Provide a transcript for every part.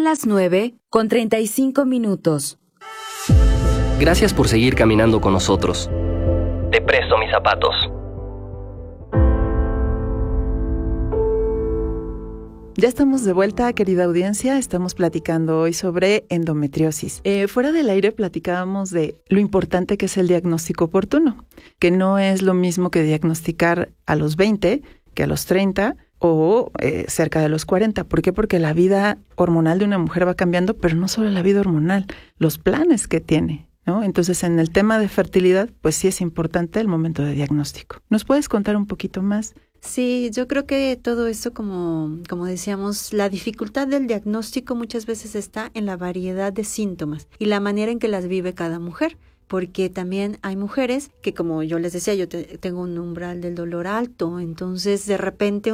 las 9:35. Gracias por seguir caminando con nosotros. Te presto mis zapatos. Ya estamos de vuelta, querida audiencia. Estamos platicando hoy sobre endometriosis. Fuera del aire platicábamos de lo importante que es el diagnóstico oportuno, que no es lo mismo que diagnosticar a los 20 que a los 30 o cerca de los 40. ¿Por qué? Porque la vida hormonal de una mujer va cambiando, pero no solo la vida hormonal, los planes que tiene, ¿no? Entonces, en el tema de fertilidad, pues sí es importante el momento de diagnóstico. ¿Nos puedes contar un poquito más? Sí, yo creo que todo esto, como decíamos, la dificultad del diagnóstico muchas veces está en la variedad de síntomas y la manera en que las vive cada mujer. Porque también hay mujeres que, como yo les decía, yo tengo un umbral del dolor alto, entonces de repente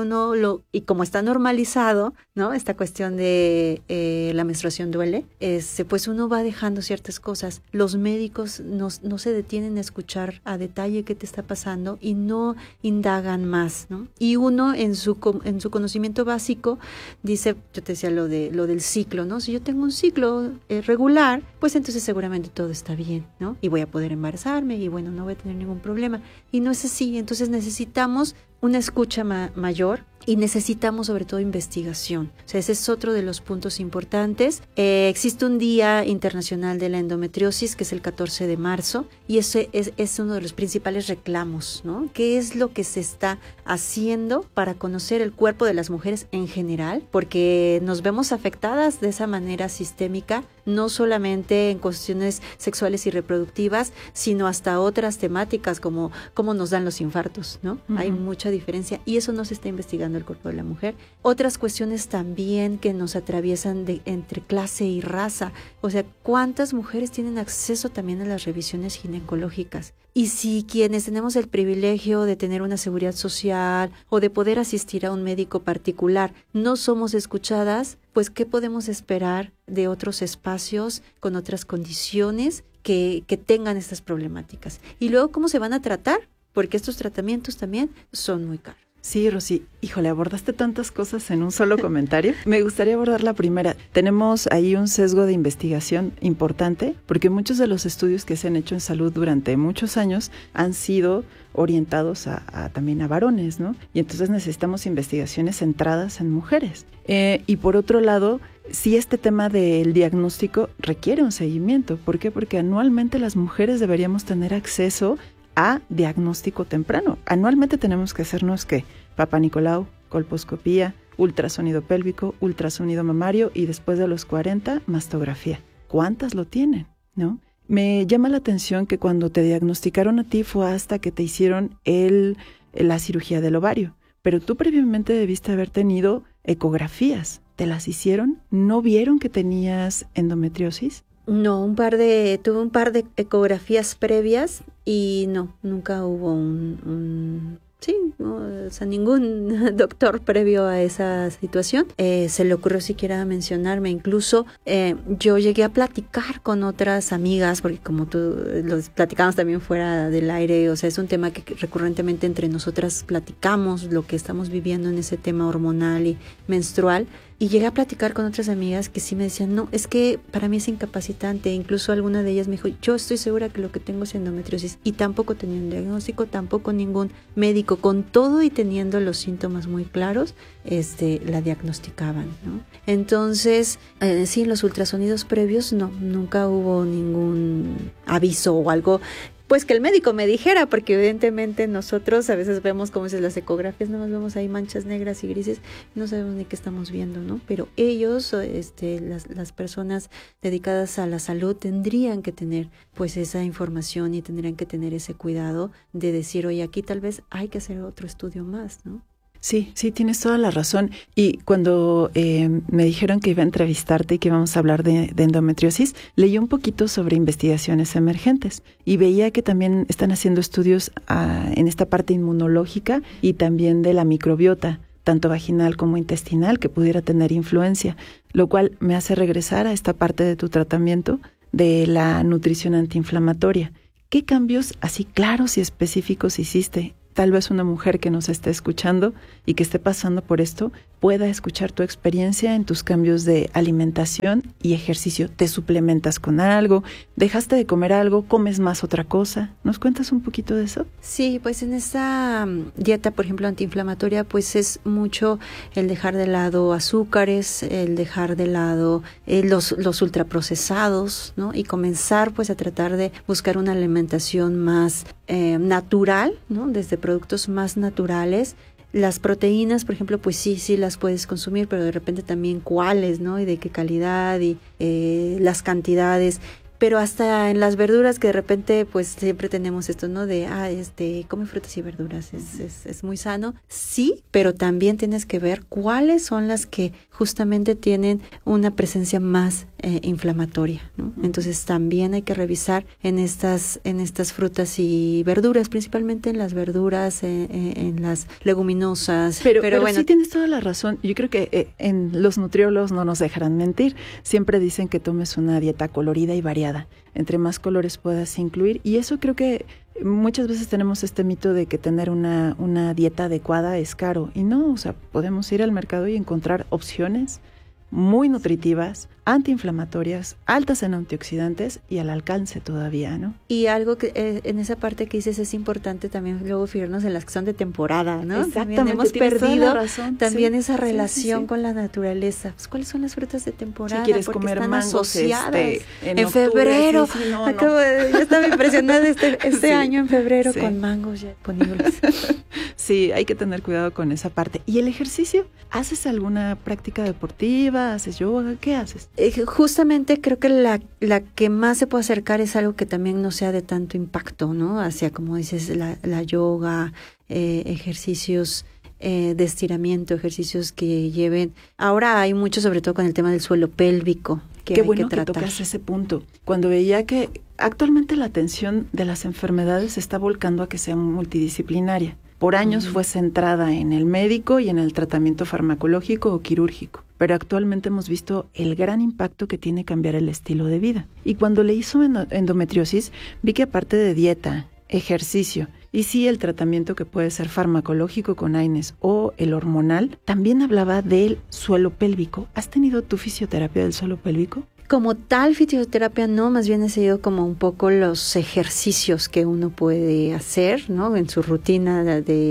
y como está normalizado, ¿no? Esta cuestión de la menstruación duele, pues uno va dejando ciertas cosas. Los médicos no se detienen a escuchar a detalle qué te está pasando y no indagan más, ¿no? Y uno en su conocimiento básico dice, yo te decía lo del ciclo, ¿no? Si yo tengo un ciclo regular, pues entonces seguramente todo está bien, ¿no? Y voy a poder embarazarme y bueno, no voy a tener ningún problema. Y no es así, entonces necesitamos una escucha mayor y necesitamos sobre todo investigación. O sea, ese es otro de los puntos importantes. Existe un Día Internacional de la Endometriosis que es el 14 de marzo y ese es uno de los principales reclamos, ¿no? ¿Qué es lo que se está haciendo para conocer el cuerpo de las mujeres en general? Porque nos vemos afectadas de esa manera sistémica, no solamente en cuestiones sexuales y reproductivas, sino hasta otras temáticas como cómo nos dan los infartos, ¿no? Uh-huh. Hay mucha diferencia y eso no se está investigando el cuerpo de la mujer. Otras cuestiones también que nos atraviesan entre clase y raza. O sea, ¿cuántas mujeres tienen acceso también a las revisiones ginecológicas? Y si quienes tenemos el privilegio de tener una seguridad social o de poder asistir a un médico particular no somos escuchadas, pues ¿qué podemos esperar de otros espacios con otras condiciones que tengan estas problemáticas? Y luego, ¿cómo se van a tratar? Porque estos tratamientos también son muy caros. Sí, Rosy, híjole, abordaste tantas cosas en un solo comentario. Me gustaría abordar la primera. Tenemos ahí un sesgo de investigación importante porque muchos de los estudios que se han hecho en salud durante muchos años han sido orientados también a varones, ¿no? Y entonces necesitamos investigaciones centradas en mujeres. Y por otro lado, sí, este tema del diagnóstico requiere un seguimiento. ¿Por qué? Porque anualmente las mujeres deberíamos tener acceso a diagnóstico temprano. Anualmente tenemos que hacernos ¿qué? Papá Nicolau, colposcopía, ultrasonido pélvico, ultrasonido mamario y después de los 40, mastografía. ¿Cuántas lo tienen? ¿No? Me llama la atención que cuando te diagnosticaron a ti fue hasta que te hicieron la cirugía del ovario, pero tú previamente debiste haber tenido ecografías. ¿Te las hicieron? ¿No vieron que tenías endometriosis? No, tuve un par de ecografías previas y no, nunca hubo ningún doctor previo a esa situación se le ocurrió siquiera mencionarme. Incluso yo llegué a platicar con otras amigas, porque como tú los platicamos también fuera del aire, o sea, es un tema que recurrentemente entre nosotras platicamos, lo que estamos viviendo en ese tema hormonal y menstrual. Y llegué a platicar con otras amigas que sí me decían, no, es que para mí es incapacitante. Incluso alguna de ellas me dijo, yo estoy segura que lo que tengo es endometriosis. Y tampoco tenía un diagnóstico, tampoco ningún médico, con todo y teniendo los síntomas muy claros, la diagnosticaban, ¿no? Entonces, sí, en los ultrasonidos previos, no, nunca hubo ningún aviso o algo pues que el médico me dijera, porque evidentemente nosotros a veces vemos, como dices, las ecografías, nada más vemos ahí manchas negras y grises, no sabemos ni qué estamos viendo, ¿no? Pero ellos, las personas dedicadas a la salud tendrían que tener pues esa información y tendrían que tener ese cuidado de decir, oye, aquí tal vez hay que hacer otro estudio más, ¿no? Sí, tienes toda la razón. Y cuando me dijeron que iba a entrevistarte y que íbamos a hablar de endometriosis, leí un poquito sobre investigaciones emergentes y veía que también están haciendo estudios en esta parte inmunológica y también de la microbiota, tanto vaginal como intestinal, que pudiera tener influencia, lo cual me hace regresar a esta parte de tu tratamiento de la nutrición antiinflamatoria. ¿Qué cambios así claros y específicos hiciste? Tal vez una mujer que nos esté escuchando y que esté pasando por esto pueda escuchar tu experiencia en tus cambios de alimentación y ejercicio. ¿Te suplementas con algo? ¿Dejaste de comer algo? ¿Comes más otra cosa? ¿Nos cuentas un poquito de eso? Sí, pues en esta dieta, por ejemplo, antiinflamatoria, pues es mucho el dejar de lado azúcares, el dejar de lado los ultraprocesados, ¿no? Y comenzar pues a tratar de buscar una alimentación más natural, ¿no? Desde productos más naturales. Las proteínas, por ejemplo, pues sí las puedes consumir, pero de repente también cuáles, ¿no? Y de qué calidad y las cantidades. Pero hasta en las verduras, que de repente pues siempre tenemos esto, ¿no? De, come frutas y verduras, es muy sano. Sí, pero también tienes que ver cuáles son las que justamente tienen una presencia más inflamatoria, ¿no? Entonces también hay que revisar en estas frutas y verduras, principalmente en las verduras, en las leguminosas. Pero bueno, sí tienes toda la razón. Yo creo que en los nutriólogos no nos dejarán mentir. Siempre dicen que tomes una dieta colorida y variada. Entre más colores puedas incluir, y eso creo que muchas veces tenemos este mito de que tener una dieta adecuada es caro, y no, o sea, podemos ir al mercado y encontrar opciones muy nutritivas, antiinflamatorias, altas en antioxidantes y al alcance todavía, ¿no? Y algo que en esa parte que dices es importante también luego fijarnos en las que son de temporada, ¿no? Exactamente, también hemos perdido también esa relación con la naturaleza. Pues, ¿cuáles son las frutas de temporada? Si quieres porque comer están mangos asociadas en febrero. Sí, no. Yo estaba impresionada este año en febrero con mangos ya disponibles. Sí, hay que tener cuidado con esa parte. ¿Y el ejercicio? ¿Haces alguna práctica deportiva? ¿Haces yoga? ¿Qué haces? Justamente creo que la que más se puede acercar es algo que también no sea de tanto impacto, ¿no? Hacia, como dices, la yoga, ejercicios de estiramiento, ejercicios que lleven. Ahora hay mucho, sobre todo con el tema del suelo pélvico, que Qué hay bueno que tratar. tocas ese punto. Cuando veía que actualmente la atención de las enfermedades se está volcando a que sea multidisciplinaria. Por años fue centrada en el médico y en el tratamiento farmacológico o quirúrgico, pero actualmente hemos visto el gran impacto que tiene cambiar el estilo de vida. Y cuando le hizo endometriosis, vi que aparte de dieta, ejercicio y sí el tratamiento que puede ser farmacológico con AINES o el hormonal, también hablaba del suelo pélvico. ¿Has tenido tu fisioterapia del suelo pélvico? Como tal fisioterapia no, más bien he seguido como un poco los ejercicios que uno puede hacer, ¿no? En su rutina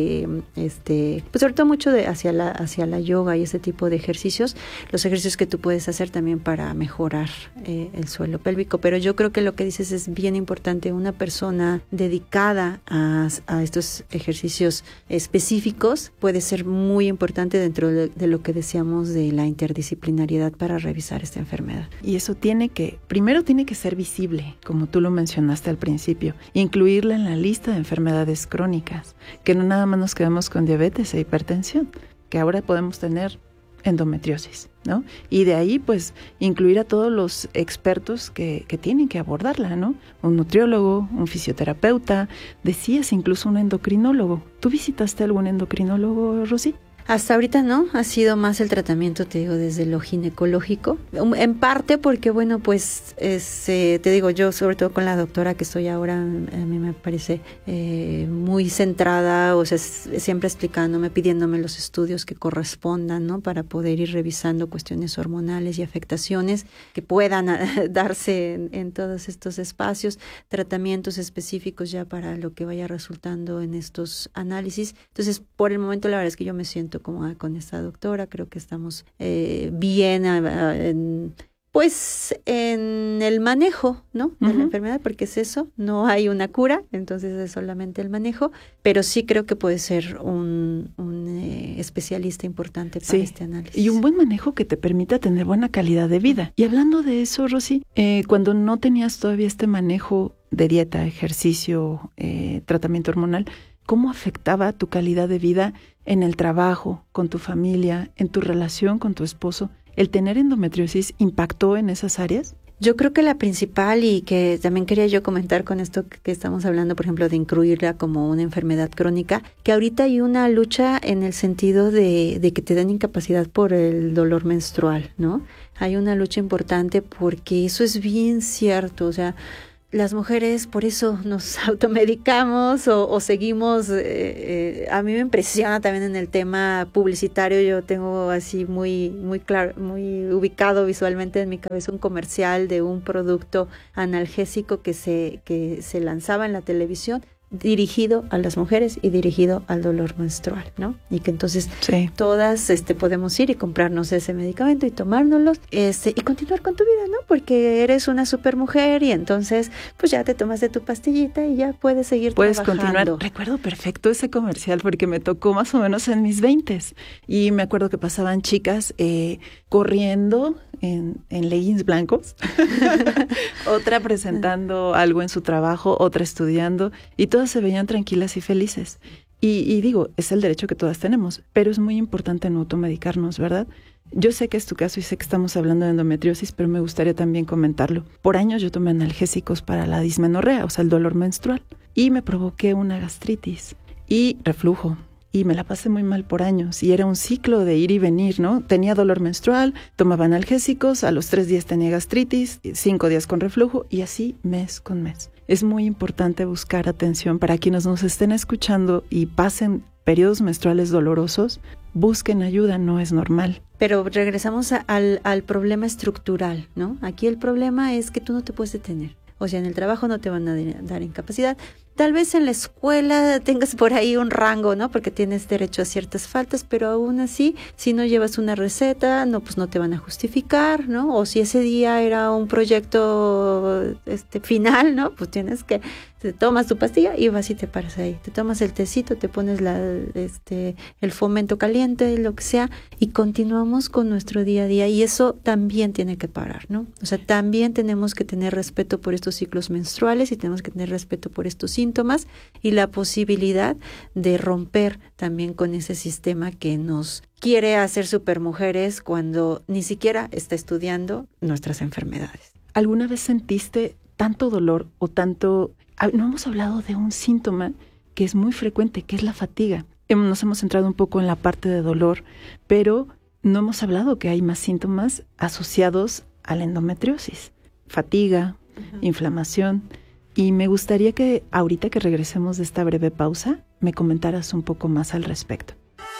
pues sobre todo mucho hacia la yoga y ese tipo de ejercicios, los ejercicios que tú puedes hacer también para mejorar el suelo pélvico. Pero yo creo que lo que dices es bien importante. Una persona dedicada a estos ejercicios específicos puede ser muy importante dentro de lo que decíamos de la interdisciplinariedad para revisar esta enfermedad. Y eso primero tiene que ser visible, como tú lo mencionaste al principio, incluirla en la lista de enfermedades crónicas, que no nada más nos quedamos con diabetes e hipertensión, que ahora podemos tener endometriosis, ¿no? Y de ahí, pues, incluir a todos los expertos que tienen que abordarla, ¿no? Un nutriólogo, un fisioterapeuta, decías incluso un endocrinólogo. ¿Tú visitaste algún endocrinólogo, Rosy? Hasta ahorita no, ha sido más el tratamiento, te digo, desde lo ginecológico, en parte porque, bueno, pues, te digo, yo sobre todo con la doctora que estoy ahora, a mí me parece muy centrada, o sea, siempre explicándome, pidiéndome los estudios que correspondan, ¿no? Para poder ir revisando cuestiones hormonales y afectaciones que puedan darse en todos estos espacios, tratamientos específicos ya para lo que vaya resultando en estos análisis. Entonces, por el momento, la verdad es que yo me siento cómoda con esta doctora, creo que estamos bien en el manejo, ¿no? De la enfermedad, porque es eso, no hay una cura, entonces es solamente el manejo, pero sí creo que puede ser un especialista importante para este análisis. Y un buen manejo que te permita tener buena calidad de vida. Y hablando de eso, Rosy, cuando no tenías todavía este manejo de dieta, ejercicio, tratamiento hormonal, ¿cómo afectaba tu calidad de vida en el trabajo, con tu familia, en tu relación con tu esposo? ¿El tener endometriosis impactó en esas áreas? Yo creo que la principal, y que también quería yo comentar con esto que estamos hablando, por ejemplo, de incluirla como una enfermedad crónica, que ahorita hay una lucha en el sentido de que te dan incapacidad por el dolor menstrual, ¿no? Hay una lucha importante porque eso es bien cierto, o sea, las mujeres por eso nos automedicamos o seguimos. A mí me impresiona también en el tema publicitario. Yo tengo así muy claro, muy ubicado visualmente en mi cabeza un comercial de un producto analgésico que se lanzaba en la televisión, dirigido a las mujeres y dirigido al dolor menstrual, ¿no? Y que entonces todas podemos ir y comprarnos ese medicamento y tomárnoslos y continuar con tu vida, ¿no? Porque eres una super mujer y entonces pues ya te tomaste tu pastillita y ya puedes seguir trabajando. Continuar. Recuerdo perfecto ese comercial porque me tocó más o menos en mis 20s y me acuerdo que pasaban chicas corriendo en leggings blancos, otra presentando algo en su trabajo, otra estudiando, y todas se veían tranquilas y felices. Y digo, es el derecho que todas tenemos, pero es muy importante no automedicarnos, ¿verdad? Yo sé que es tu caso y sé que estamos hablando de endometriosis, pero me gustaría también comentarlo. Por años yo tomé analgésicos para la dismenorrea, o sea, el dolor menstrual, y me provoqué una gastritis y reflujo. Y me la pasé muy mal por años y era un ciclo de ir y venir, ¿no? Tenía dolor menstrual, tomaba analgésicos, a los 3 días tenía gastritis, 5 días con reflujo y así mes con mes. Es muy importante buscar atención para quienes nos estén escuchando y pasen periodos menstruales dolorosos, busquen ayuda, no es normal. Pero regresamos al problema estructural, ¿no? Aquí el problema es que tú no te puedes detener. O sea, en el trabajo no te van a dar incapacidad. Tal vez en la escuela tengas por ahí un rango, ¿no? Porque tienes derecho a ciertas faltas, pero aún así, si no llevas una receta, pues no te van a justificar, ¿no? O si ese día era un proyecto final, ¿no? Pues te tomas tu pastilla y vas y te paras ahí. Te tomas el tecito, te pones el fomento caliente, lo que sea, y continuamos con nuestro día a día. Y eso también tiene que parar, ¿no? O sea, también tenemos que tener respeto por estos ciclos menstruales y tenemos que tener respeto por estos síntomas y la posibilidad de romper también con ese sistema que nos quiere hacer supermujeres cuando ni siquiera está estudiando nuestras enfermedades. ¿Alguna vez sentiste tanto dolor o tanto... No hemos hablado de un síntoma que es muy frecuente, que es la fatiga. Nos hemos centrado un poco en la parte de dolor, pero no hemos hablado que hay más síntomas asociados a la endometriosis. Fatiga, inflamación. Y me gustaría que ahorita que regresemos de esta breve pausa, me comentaras un poco más al respecto.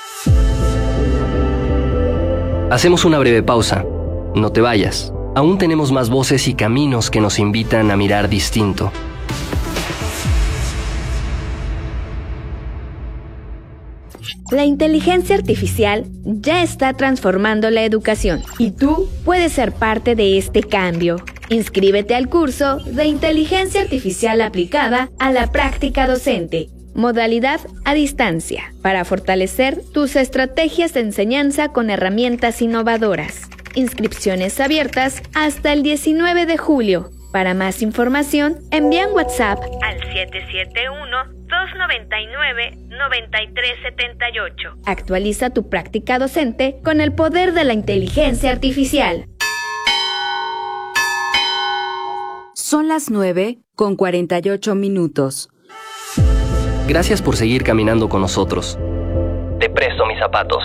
Hacemos una breve pausa. No te vayas. Aún tenemos más voces y caminos que nos invitan a mirar distinto. La inteligencia artificial ya está transformando la educación y tú puedes ser parte de este cambio. Inscríbete al curso de Inteligencia Artificial aplicada a la práctica docente, modalidad a distancia, para fortalecer tus estrategias de enseñanza con herramientas innovadoras. Inscripciones abiertas hasta el 19 de julio. Para más información, envía un WhatsApp al 771-299-9378. Actualiza tu práctica docente con el poder de la inteligencia artificial. Son las 9:48. Gracias por seguir caminando con nosotros. Te presto mis zapatos.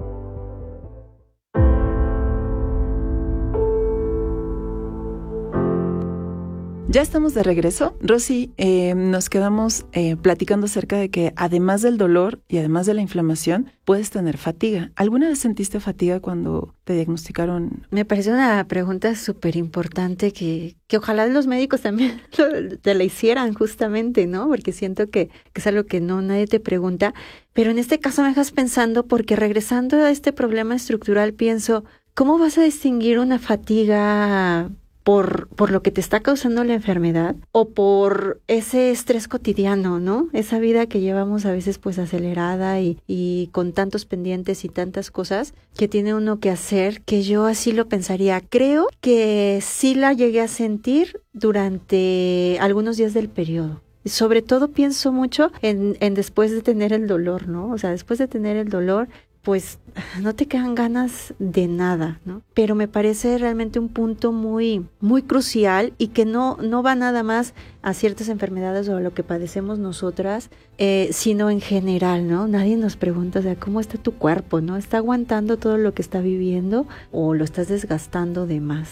Ya estamos de regreso. Rosy, nos quedamos platicando acerca de que además del dolor y además de la inflamación, puedes tener fatiga. ¿Alguna vez sentiste fatiga cuando te diagnosticaron? Me parece una pregunta súper importante que ojalá los médicos también te la hicieran justamente, ¿no? Porque siento que es algo que nadie te pregunta. Pero en este caso me dejas pensando porque regresando a este problema estructural pienso, ¿cómo vas a distinguir una fatiga por lo que te está causando la enfermedad o por ese estrés cotidiano, ¿no? Esa vida que llevamos a veces pues acelerada y con tantos pendientes y tantas cosas que tiene uno que hacer, que yo así lo pensaría. Creo que sí la llegué a sentir durante algunos días del periodo. Sobre todo pienso mucho en después de tener el dolor, ¿no? O sea, después de tener el dolor, pues no te quedan ganas de nada, ¿no? Pero me parece realmente un punto muy, muy crucial y que no va nada más a ciertas enfermedades o a lo que padecemos nosotras, sino en general, ¿no? Nadie nos pregunta, o sea, ¿cómo está tu cuerpo, no? ¿Está aguantando todo lo que está viviendo o lo estás desgastando de más, ¿no?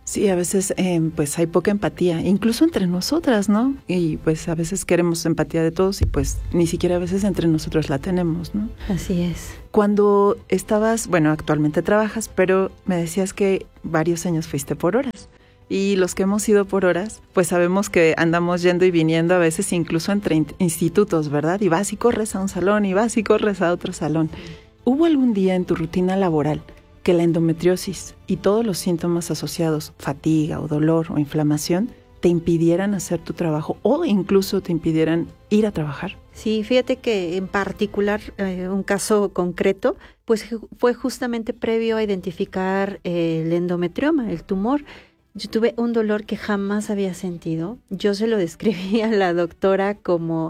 Sí, a veces pues hay poca empatía, incluso entre nosotras, ¿no? Y pues a veces queremos empatía de todos y pues ni siquiera a veces entre nosotros la tenemos, ¿no? Así es. Cuando estabas, bueno, actualmente trabajas, pero me decías que varios años fuiste por horas. Y los que hemos ido por horas, pues sabemos que andamos yendo y viniendo a veces incluso entre institutos, ¿verdad? Y vas y corres a un salón y vas y corres a otro salón. ¿Hubo algún día en tu rutina laboral que la endometriosis y todos los síntomas asociados, fatiga o dolor o inflamación, te impidieran hacer tu trabajo o incluso te impidieran ir a trabajar? Sí, fíjate que en particular un caso concreto, pues fue justamente previo a identificar el endometrioma, el tumor. Yo tuve un dolor que jamás había sentido. Yo se lo describí a la doctora como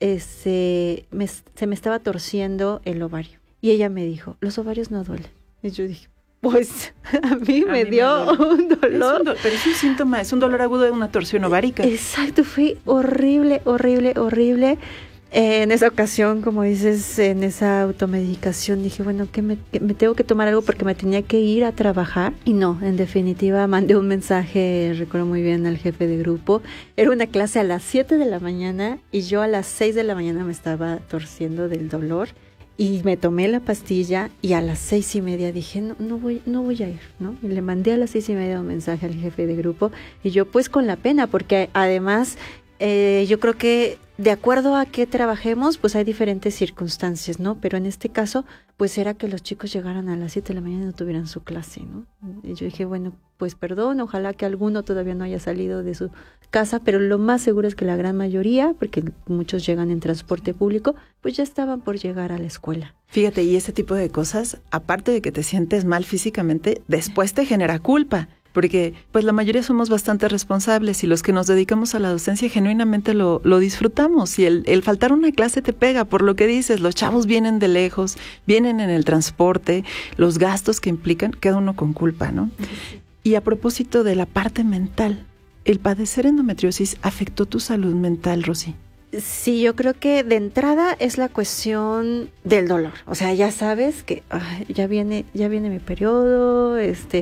se me estaba torciendo el ovario. Y ella me dijo, los ovarios no duelen. Y yo dije, pues a mí me dio un dolor. Pero es un síntoma, es un dolor agudo de una torsión ovárica. Exacto, fue horrible, horrible, horrible. En esa ocasión, como dices, en esa automedicación, dije, bueno, que me tengo que tomar algo porque me tenía que ir a trabajar. Y no, en definitiva, mandé un mensaje, recuerdo muy bien, al jefe de grupo. Era una clase a las 7 de la mañana y yo a las 6 de la mañana me estaba torciendo del dolor. Y me tomé la pastilla y a las 6:30 dije, no voy a ir, ¿no? Y le mandé a las 6:30 un mensaje al jefe de grupo y yo pues con la pena, porque además yo creo que de acuerdo a qué trabajemos, pues hay diferentes circunstancias, ¿no? Pero en este caso, pues era que los chicos llegaran a las 7 de la mañana y no tuvieran su clase, ¿no? Y yo dije, bueno, pues perdón, ojalá que alguno todavía no haya salido de su casa, pero lo más seguro es que la gran mayoría, porque muchos llegan en transporte público, pues ya estaban por llegar a la escuela. Fíjate, y ese tipo de cosas, aparte de que te sientes mal físicamente, después te genera culpa. Porque pues la mayoría somos bastante responsables y los que nos dedicamos a la docencia genuinamente lo disfrutamos y el faltar una clase te pega por lo que dices, los chavos vienen de lejos, vienen en el transporte, los gastos que implican, queda uno con culpa, ¿no? Y a propósito de la parte mental, ¿el padecer endometriosis afectó tu salud mental, Rosy? Sí, yo creo que de entrada es la cuestión del dolor. O sea, ya sabes que ya viene mi periodo,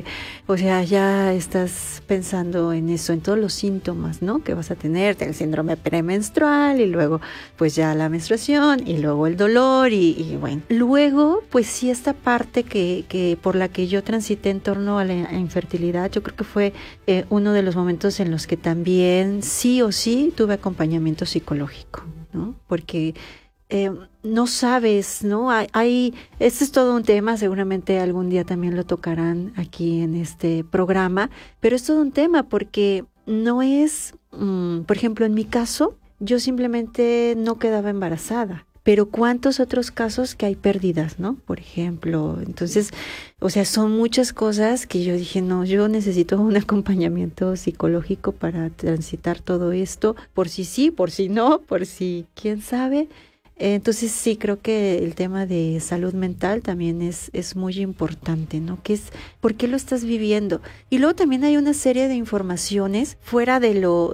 o sea, ya estás pensando en eso, en todos los síntomas, ¿no? Que vas a tener, el síndrome premenstrual y luego pues ya la menstruación y luego el dolor y bueno. Luego, pues sí, esta parte que por la que yo transité en torno a la infertilidad, yo creo que fue uno de los momentos en los que también sí o sí tuve acompañamiento psicológico, ¿no? Porque no sabes, ¿no? Este es todo un tema, seguramente algún día también lo tocarán aquí en este programa, pero es todo un tema porque no es, por ejemplo, en mi caso, yo simplemente no quedaba embarazada. Pero cuántos otros casos que hay pérdidas, ¿no? Por ejemplo, entonces, o sea, son muchas cosas que yo dije, no, yo necesito un acompañamiento psicológico para transitar todo esto, por si sí, por si no, por si quién sabe. Entonces sí, creo que el tema de salud mental también es muy importante, ¿no? ¿Por qué lo estás viviendo? Y luego también hay una serie de informaciones fuera de lo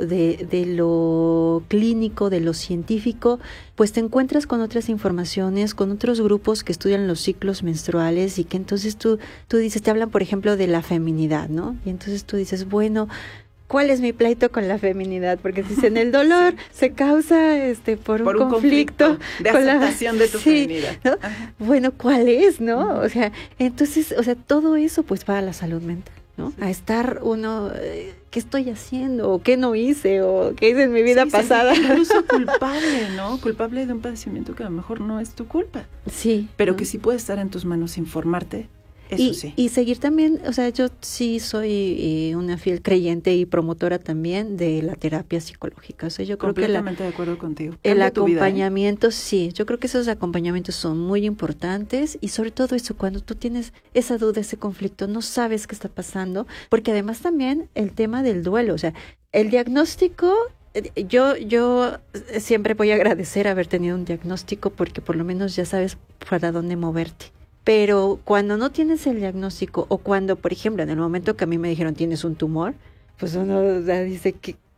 clínico, de lo científico, pues te encuentras con otras informaciones, con otros grupos que estudian los ciclos menstruales y que entonces tú dices, te hablan por ejemplo de la feminidad, ¿no? Y entonces tú dices, bueno, ¿cuál es mi pleito con la feminidad? Porque dicen el dolor se causa por un conflicto de aceptación de tu feminidad, ¿no? Bueno, ¿cuál es, no? O sea, entonces, todo eso pues va a la salud mental, ¿no? Sí. A estar uno, ¿qué estoy haciendo? ¿O qué no hice? ¿O qué hice en mi vida pasada? Incluso culpable, ¿no? Culpable de un padecimiento que a lo mejor no es tu culpa. Sí. Pero que sí puede estar en tus manos informarte. Eso sí. Y seguir también, o sea, yo sí soy una fiel creyente y promotora también de la terapia psicológica. O sea, yo creo que completamente de acuerdo contigo. El acompañamiento, sí, yo creo que esos acompañamientos son muy importantes y sobre todo eso, cuando tú tienes esa duda, ese conflicto, no sabes qué está pasando, porque además también el tema del duelo, o sea, el diagnóstico. Yo siempre voy a agradecer haber tenido un diagnóstico porque por lo menos ya sabes para dónde moverte. Pero cuando no tienes el diagnóstico o cuando, por ejemplo, en el momento que a mí me dijeron tienes un tumor, pues uno dice que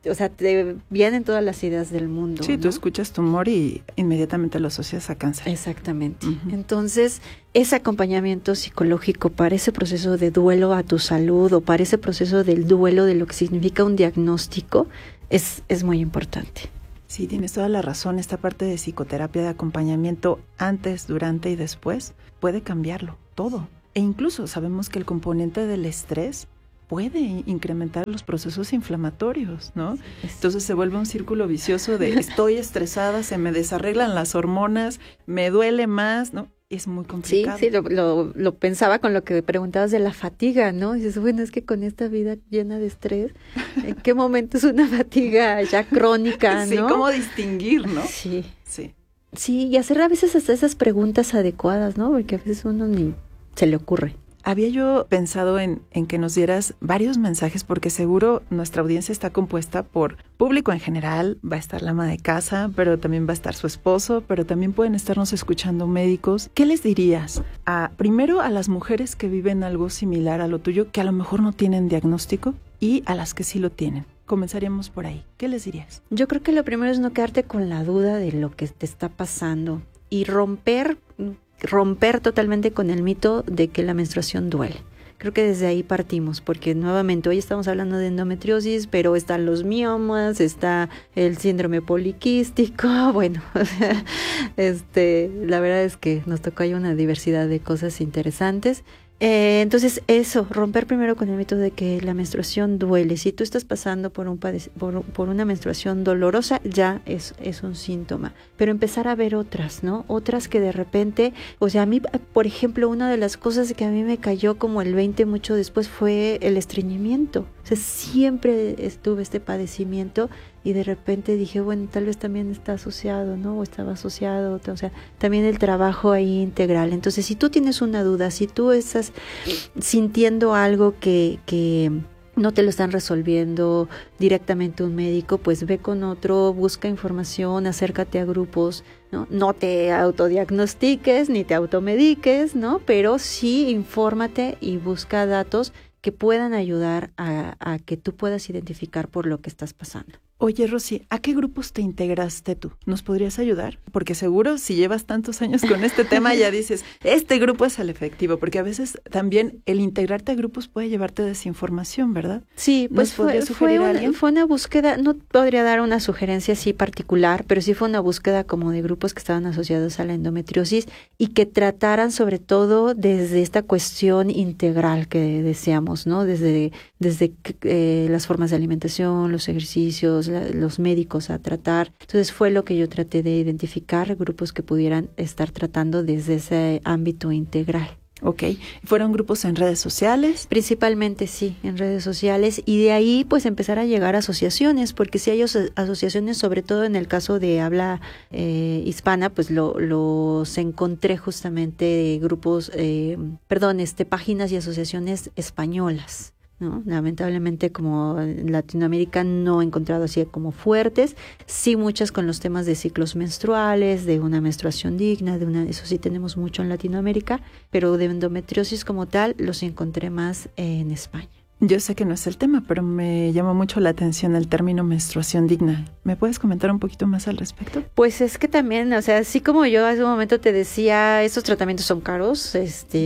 o sea, te vienen todas las ideas del mundo. Sí, ¿no? tú escuchas tumor y inmediatamente lo asocias a cáncer. Exactamente. Entonces, ese acompañamiento psicológico para ese proceso de duelo a tu salud o para ese proceso del duelo de lo que significa un diagnóstico es muy importante. Sí, tienes toda la razón. Esta parte de psicoterapia, de acompañamiento antes, durante y después puede cambiarlo todo. E incluso sabemos que el componente del estrés puede incrementar los procesos inflamatorios, ¿no? Entonces se vuelve un círculo vicioso de estoy estresada, se me desarreglan las hormonas, me duele más, ¿no? Es muy complicado. Sí, lo pensaba con lo que preguntabas de la fatiga, ¿no? Dices, bueno, es que con esta vida llena de estrés, ¿en qué momento es una fatiga ya crónica, no? Sí, ¿cómo distinguir, no? Sí. Sí. Sí, y hacer a veces hasta esas preguntas adecuadas, ¿no? Porque a veces uno ni se le ocurre. Había yo pensado en que nos dieras varios mensajes, porque seguro nuestra audiencia está compuesta por público en general, va a estar la ama de casa, pero también va a estar su esposo, pero también pueden estarnos escuchando médicos. ¿Qué les dirías? Primero a las mujeres que viven algo similar a lo tuyo, que a lo mejor no tienen diagnóstico, y a las que sí lo tienen. Comenzaríamos por ahí. ¿Qué les dirías? Yo creo que lo primero es no quedarte con la duda de lo que te está pasando y romper totalmente con el mito de que la menstruación duele. Creo que desde ahí partimos, porque nuevamente hoy estamos hablando de endometriosis, pero están los miomas, está el síndrome poliquístico, bueno, la verdad es que nos tocó ahí una diversidad de cosas interesantes. Entonces eso, romper primero con el mito de que la menstruación duele. Si tú estás pasando por una menstruación dolorosa, ya es un síntoma, pero empezar a ver otras, ¿no? Otras que de repente, o sea, a mí, por ejemplo, una de las cosas que a mí me cayó como el 20 mucho después fue el estreñimiento. O sea, siempre estuve este padecimiento y de repente dije, bueno, tal vez también está asociado, ¿no? O estaba asociado, o sea, también el trabajo ahí integral. Entonces, si tú tienes una duda, si tú estás sintiendo algo que no te lo están resolviendo directamente un médico, pues ve con otro, busca información, acércate a grupos, ¿no? No te autodiagnostiques ni te automediques, ¿no? Pero sí infórmate y busca datos que puedan ayudar a que tú puedas identificar por lo que estás pasando. Oye, Rosy, ¿a qué grupos te integraste tú? ¿Nos podrías ayudar? Porque seguro si llevas tantos años con este tema ya dices, este grupo es el efectivo, porque a veces también el integrarte a grupos puede llevarte desinformación, ¿verdad? Sí, pues fue una búsqueda, no podría dar una sugerencia así particular, pero sí fue una búsqueda como de grupos que estaban asociados a la endometriosis y que trataran sobre todo desde esta cuestión integral que deseamos, ¿no? Desde las formas de alimentación, los ejercicios, los médicos a tratar. Entonces fue lo que yo traté de identificar, grupos que pudieran estar tratando desde ese ámbito integral. Ok, ¿fueron grupos en redes sociales? Principalmente sí, en redes sociales, y de ahí pues empezar a llegar a asociaciones, porque si hay asociaciones, sobre todo en el caso de habla hispana, pues los encontré justamente de grupos, páginas y asociaciones españolas, ¿no? Lamentablemente como en Latinoamérica no he encontrado así como fuertes, sí muchas con los temas de ciclos menstruales, de una menstruación digna, eso sí tenemos mucho en Latinoamérica, pero de endometriosis como tal los encontré más en España. Yo sé que no es el tema, pero me llama mucho la atención el término menstruación digna. ¿Me puedes comentar un poquito más al respecto? Pues es que también, o sea, así como yo hace un momento te decía, estos tratamientos son caros,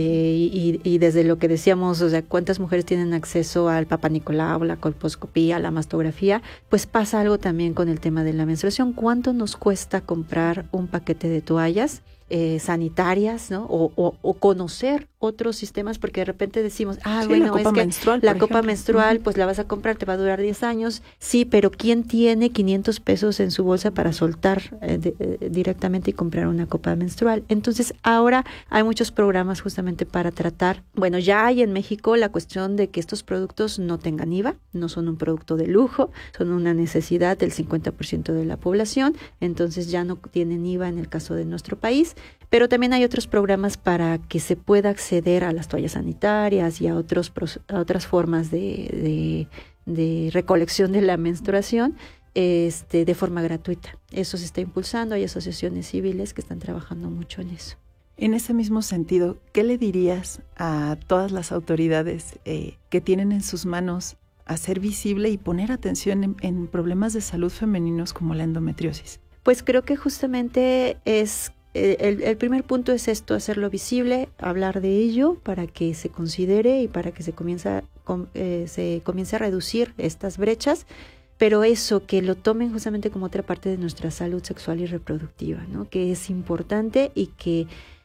y desde lo que decíamos, o sea, cuántas mujeres tienen acceso al Papá Nicolau, la colposcopía, la mastografía, pues pasa algo también con el tema de la menstruación. ¿Cuánto nos cuesta comprar un paquete de toallas sanitarias, ¿no? O conocer otros sistemas, porque de repente decimos, bueno, es que la copa menstrual, pues la vas a comprar, te va a durar 10 años, sí, pero ¿quién tiene 500 pesos en su bolsa para soltar directamente y comprar una copa menstrual? Entonces, ahora hay muchos programas justamente para tratar, bueno, ya hay en México la cuestión de que estos productos no tengan IVA, no son un producto de lujo, son una necesidad del 50% de la población, entonces ya no tienen IVA en el caso de nuestro país, pero también hay otros programas para que se pueda acceder a las toallas sanitarias y a otras formas de recolección de la menstruación de forma gratuita. Eso se está impulsando, hay asociaciones civiles que están trabajando mucho en eso. En ese mismo sentido, ¿qué le dirías a todas las autoridades que tienen en sus manos hacer visible y poner atención en problemas de salud femeninos como la endometriosis? Pues creo que justamente es el primer punto es esto, hacerlo visible, hablar de ello para que se considere y para que se comience a reducir estas brechas, pero eso, que lo tomen justamente como otra parte de nuestra salud sexual y reproductiva, ¿no? Que es importante y que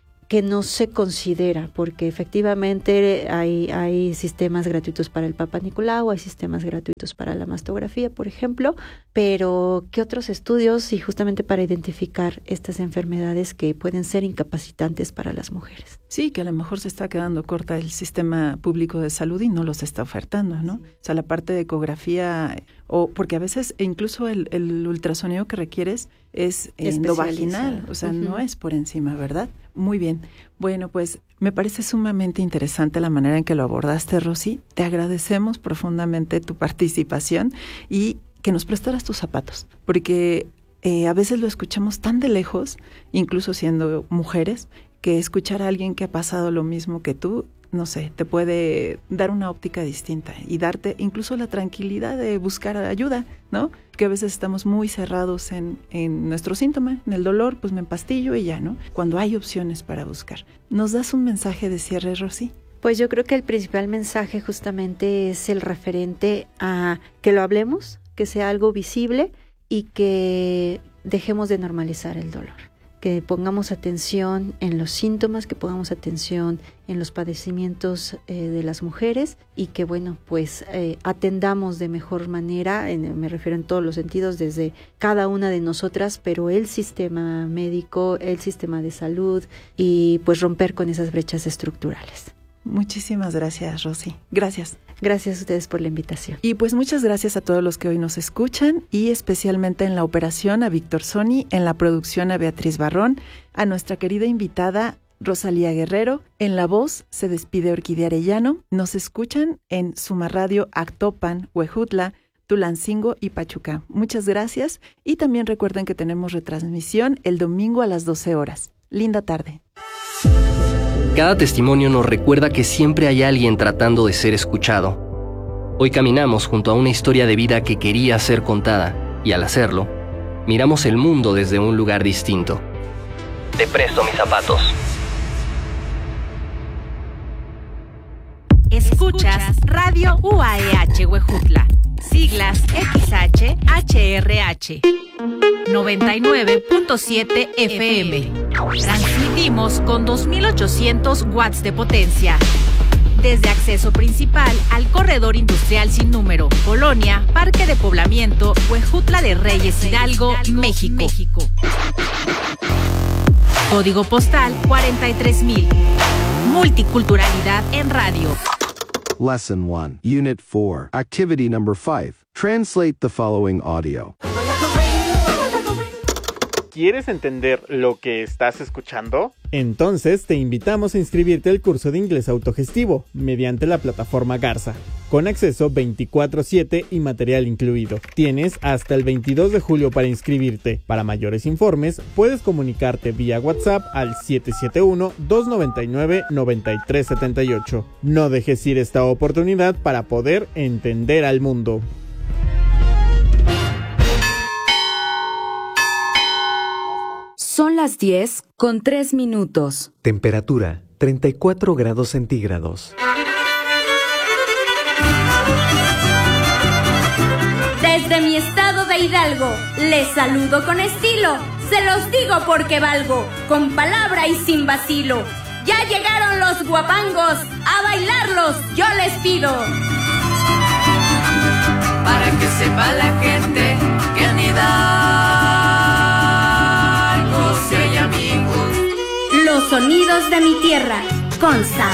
no se considera, porque efectivamente hay sistemas gratuitos para el Papa Nicolau, hay sistemas gratuitos para la mastografía, por ejemplo, pero ¿qué otros estudios? Y justamente para identificar estas enfermedades que pueden ser incapacitantes para las mujeres. Sí, que a lo mejor se está quedando corta el sistema público de salud y no los está ofertando, ¿no? O sea, la parte de ecografía, o porque a veces incluso el ultrasonido que requieres es endovaginal, o sea, no es por encima, ¿verdad? Muy bien. Bueno, pues me parece sumamente interesante la manera en que lo abordaste, Rosy. Te agradecemos profundamente tu participación y que nos prestaras tus zapatos, porque a veces lo escuchamos tan de lejos, incluso siendo mujeres, que escuchar a alguien que ha pasado lo mismo que tú, no sé, te puede dar una óptica distinta y darte incluso la tranquilidad de buscar ayuda, ¿no? Que a veces estamos muy cerrados en nuestro síntoma, en el dolor, pues me empastillo y ya, ¿no? Cuando hay opciones para buscar. ¿Nos das un mensaje de cierre, Rosy? Pues yo creo que el principal mensaje justamente es el referente a que lo hablemos, que sea algo visible y que dejemos de normalizar el dolor. Que pongamos atención en los síntomas, que pongamos atención en los padecimientos de las mujeres y que, bueno, pues atendamos de mejor manera, me refiero en todos los sentidos, desde cada una de nosotras, pero el sistema médico, el sistema de salud y pues romper con esas brechas estructurales. Muchísimas gracias, Rosy. Gracias. Gracias a ustedes por la invitación. Y pues muchas gracias a todos los que hoy nos escuchan y especialmente en la operación a Víctor Soni, en la producción a Beatriz Barrón, a nuestra querida invitada Rosalía Guerrero, en la voz se despide Orquídea Arellano. Nos escuchan en Suma Radio Actopan, Huejutla, Tulancingo y Pachuca. Muchas gracias y también recuerden que tenemos retransmisión el domingo a las 12 horas. Linda tarde. Cada testimonio nos recuerda que siempre hay alguien tratando de ser escuchado. Hoy caminamos junto a una historia de vida que quería ser contada, y al hacerlo, miramos el mundo desde un lugar distinto. Te presto mis zapatos. Escuchas Radio UAEH Huejutla, siglas XH-HRH, 99.7 FM. Transmitimos con 2.800 watts de potencia. Desde acceso principal al corredor industrial sin número, Colonia, Parque de Poblamiento, Huejutla de Reyes, Hidalgo, México. Código postal 43,000. Multiculturalidad en radio. Lesson 1, Unit 4, Activity Number 5. Translate the following audio. ¿Quieres entender lo que estás escuchando? Entonces te invitamos a inscribirte al curso de inglés autogestivo mediante la plataforma Garza, con acceso 24/7 y material incluido. Tienes hasta el 22 de julio para inscribirte. Para mayores informes, puedes comunicarte vía WhatsApp al 771-299-9378. No dejes ir esta oportunidad para poder entender al mundo. Son las 10:03. Temperatura 34 grados centígrados. Desde mi estado de Hidalgo, les saludo con estilo. Se los digo porque valgo, con palabra y sin vacilo. Ya llegaron los guapangos, a bailarlos yo les pido. Para que sepa la gente que en Hidalgo si hay amigos. Los sonidos de mi tierra, con sabor.